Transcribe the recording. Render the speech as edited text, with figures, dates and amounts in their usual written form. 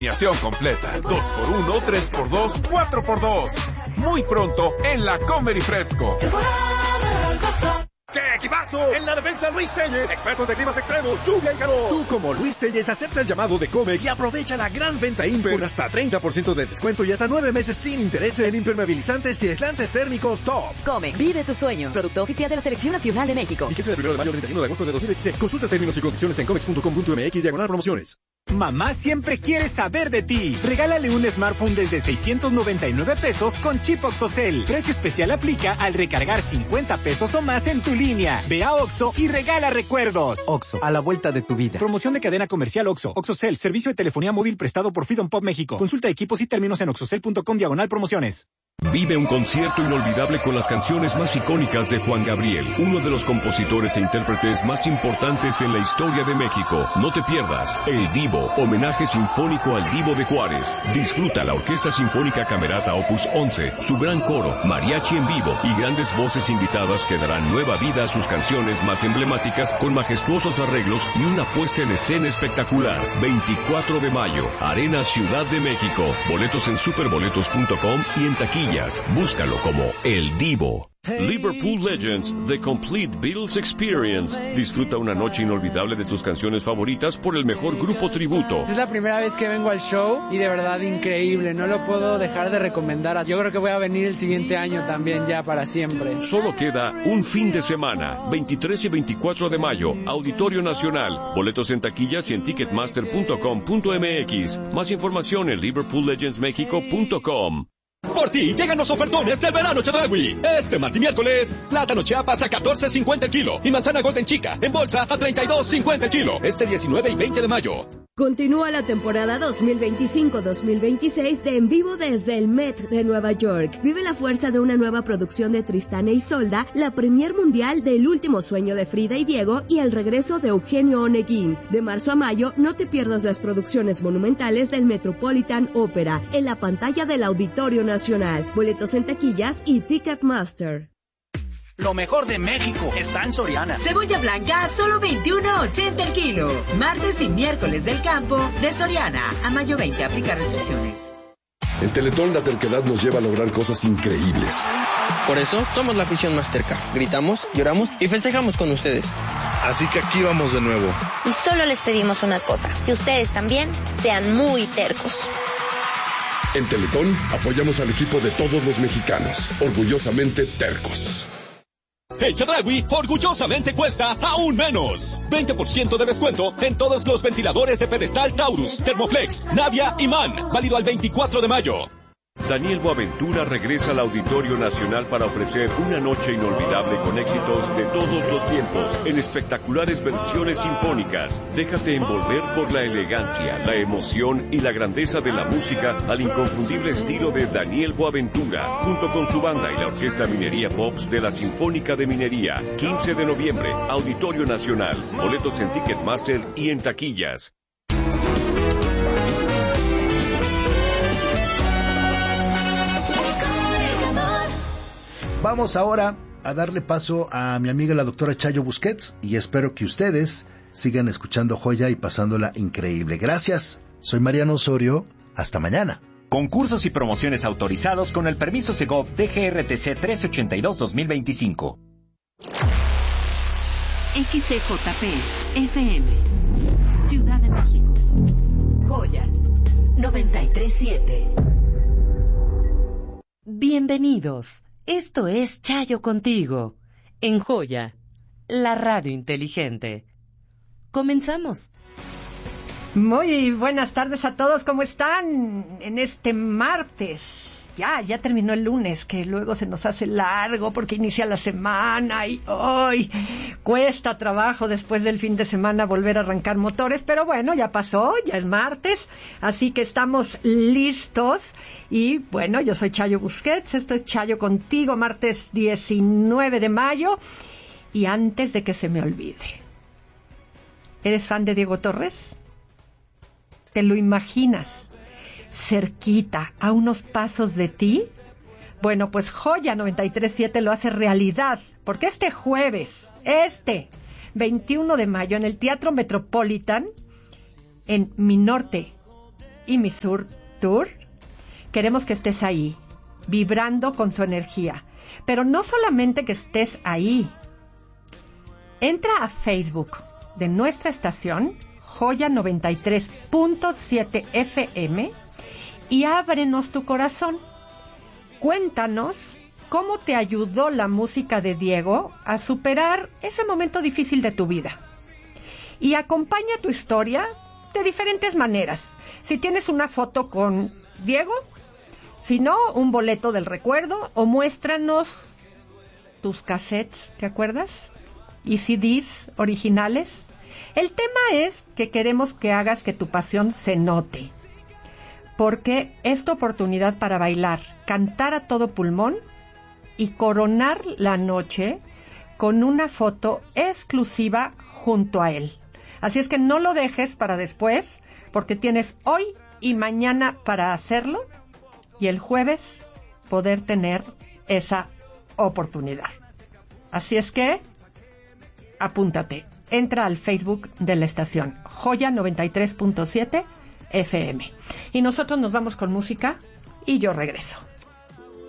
Completa, 2x1, 3x2, 4x2. Muy pronto en la Comer y Fresco. ¡Qué equipazo! En la defensa Luis Telles, expertos de climas extremos, lluvia y calor. Tú como Luis Telles acepta el llamado de Comex y aprovecha la gran venta Imper con hasta 30% de descuento y hasta 9 meses sin intereses en impermeabilizantes y aislantes térmicos top. Comex, vive tu sueño. Producto oficial de la Selección Nacional de México. Vigencia del 1 de mayo al 31 de agosto de 2026. Consulta términos y condiciones en comex.com.mx/promociones. Mamá siempre quiere saber de ti. Regálale un smartphone desde 699 pesos con chip OXXOCEL. Precio especial aplica al recargar 50 pesos o más en tu línea. Ve a OXXO y regala recuerdos. OXXO, a la vuelta de tu vida. Promoción de cadena comercial OXXO. OXXOCEL, servicio de telefonía móvil prestado por Freedom Pop México. Consulta equipos y términos en oxxocel.com/promociones. Vive un concierto inolvidable con las canciones más icónicas de Juan Gabriel, uno de los compositores e intérpretes más importantes en la historia de México. No te pierdas El Divo, homenaje sinfónico al Divo de Juárez. Disfruta la Orquesta Sinfónica Camerata Opus 11, su gran coro, mariachi en vivo y grandes voces invitadas que darán nueva vida a sus canciones más emblemáticas con majestuosos arreglos y una puesta en escena espectacular. 24 de mayo, Arena Ciudad de México. Boletos en superboletos.com y en taquilla. Búscalo como El Divo. Liverpool Legends, The Complete Beatles Experience. Disfruta una noche inolvidable de tus canciones favoritas por el mejor grupo tributo. Es la primera vez que vengo al show y de verdad increíble. No lo puedo dejar de recomendar. Yo creo que voy a venir el siguiente año también ya para siempre. Solo queda un fin de semana, 23 y 24 de mayo, Auditorio Nacional. Boletos en taquillas y en ticketmaster.com.mx. Más información en liverpoollegendsmexico.com. Por ti llegan los ofertones del verano Chedraui. Este martes y miércoles, plátano Chiapas a $14.50 el kilo y manzana Golden Chica en bolsa a $32.50 el kilo. Este 19 y 20 de mayo. Continúa la temporada 2025-2026 de En Vivo desde el Met de Nueva York. Vive la fuerza de una nueva producción de Tristán e Isolda, la premier mundial del Último Sueño de Frida y Diego y el regreso de Eugenio Oneguín. De marzo a mayo, no te pierdas las producciones monumentales del Metropolitan Opera en la pantalla del Auditorio Nacional. Boletos en taquillas y Ticketmaster. Lo mejor de México está en Soriana. Cebolla blanca a solo $21.80 el kilo. Martes y miércoles del campo de Soriana. A mayo 20 aplica restricciones. En Teletón la terquedad nos lleva a lograr cosas increíbles. Por eso somos la afición más terca. Gritamos, lloramos y festejamos con ustedes. Así que aquí vamos de nuevo. Y solo les pedimos una cosa, que ustedes también sean muy tercos. En Teletón apoyamos al equipo de todos los mexicanos. Orgullosamente tercos. El Chedraui orgullosamente cuesta aún menos. 20% de descuento en todos los ventiladores de pedestal Taurus, Thermoflex, Navia y MAN. Válido al 24 de mayo. Daniel Boaventura regresa al Auditorio Nacional para ofrecer una noche inolvidable con éxitos de todos los tiempos en espectaculares versiones sinfónicas. Déjate envolver por la elegancia, la emoción y la grandeza de la música al inconfundible estilo de Daniel Boaventura, junto con su banda y la Orquesta Minería Pops de la Sinfónica de Minería. 15 de noviembre, Auditorio Nacional. Boletos en Ticketmaster y en taquillas. Vamos ahora a darle paso a mi amiga la doctora Chayo Busquets y espero que ustedes sigan escuchando Joya y pasándola increíble. Gracias, soy Mariano Osorio, hasta mañana. Concursos y promociones autorizados con el permiso Segov DGRTC 1382-2025. XCJP FM Ciudad de México. Joya 93.7. Bienvenidos. Esto es Chayo Contigo, en Joya, la radio inteligente. Comenzamos. Muy buenas tardes a todos, ¿cómo están? En este martes, ya terminó el lunes, que luego se nos hace largo porque inicia la semana y hoy cuesta trabajo después del fin de semana volver a arrancar motores, pero bueno, ya pasó, ya es martes, así que estamos listos. Y bueno, yo soy Chayo Busquets, esto es Chayo Contigo, martes 19 de mayo. Y antes de que se me olvide, ¿eres fan de Diego Torres? ¿Te lo imaginas cerquita, a unos pasos de ti? Bueno, pues Joya 93.7 lo hace realidad, porque este jueves, 21 de mayo, en el Teatro Metropolitan, en Mi Norte, y Mi Sur Tour. Queremos que estés ahí, vibrando con su energía. Pero no solamente que estés ahí. Entra a Facebook de nuestra estación, Joya 93.7 FM, y ábrenos tu corazón. Cuéntanos cómo te ayudó la música de Diego a superar ese momento difícil de tu vida. Y acompaña tu historia de diferentes maneras. Si tienes una foto con Diego, si no, un boleto del recuerdo, o muéstranos tus cassettes, ¿te acuerdas? Y CDs originales. El tema es que queremos que hagas que tu pasión se note, porque es tu oportunidad para bailar, cantar a todo pulmón y coronar la noche con una foto exclusiva junto a él. Así es que no lo dejes para después, porque tienes hoy y mañana para hacerlo, y el jueves poder tener esa oportunidad. Así es que apúntate, entra al Facebook de la estación Joya 93.7 FM. Y nosotros nos vamos con música y yo regreso.